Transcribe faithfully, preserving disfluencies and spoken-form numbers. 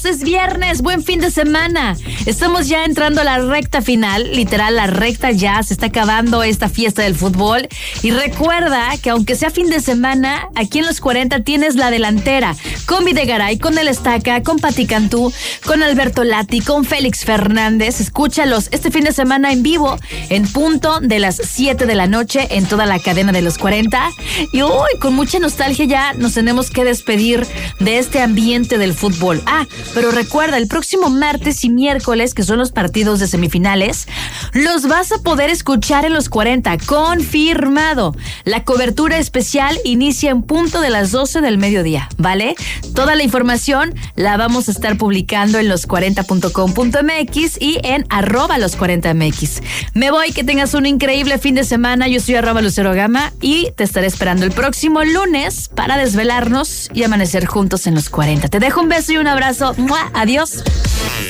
todos, es viernes, buen fin de semana. Estamos ya entrando a la recta final, literal, la recta ya, se está acabando esta fiesta del fútbol. Y recuerda que aunque sea fin de semana, aquí en Los cuarenta tienes la delantera. Con Videgaray, con El Estaca, con Pati Cantú, con Alberto Lati, con Félix Fernández. Escúchalos este fin de semana en vivo, en punto de las siete de la noche, en toda la cadena de Los cuarenta. Y uy, con mucha nostalgia ya nos tenemos que despedir de este ambiente del fútbol. Ah, pero recuerda, el próximo martes y miércoles, que son los partidos de semifinales, los vas a poder escuchar en Los cuarenta, confirmado. La cobertura especial inicia en punto de las doce del mediodía, ¿vale? Toda la información la vamos a estar publicando en los cuarenta punto com punto m x y en arroba los cuarenta m x. Me voy, que tengas un increíble fin de semana. Yo soy arroba Lucero Gama y te estaré esperando el próximo lunes para desvelarnos y amanecer juntos en Los cuarenta. Te dejo un beso y un abrazo. ¡Mua! Adiós.